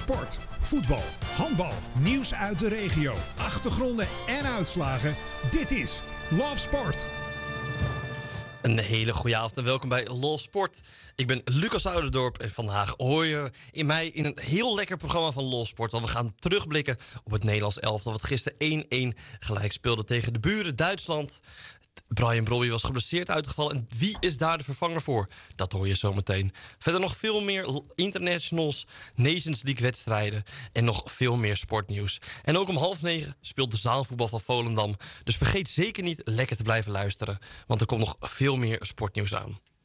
Sport, voetbal, handbal, nieuws uit de regio, achtergronden en uitslagen. Dit is Love Sport. Een hele goede avond en welkom bij Love Sport. Ik ben Lucas Ouderdorp en vandaag hoor je in een heel lekker programma van Love Sport. Want we gaan terugblikken op het Nederlands elftal wat gisteren 1-1 gelijk speelde tegen de buren Duitsland. Brian Brobby was geblesseerd uitgevallen. En wie is daar de vervanger voor? Dat hoor je zo meteen. Verder nog veel meer internationals, Nations League wedstrijden en nog veel meer sportnieuws. En ook om 8:30 speelt de zaalvoetbal van Volendam. Dus vergeet zeker niet lekker te blijven luisteren, want er komt nog veel meer sportnieuws aan.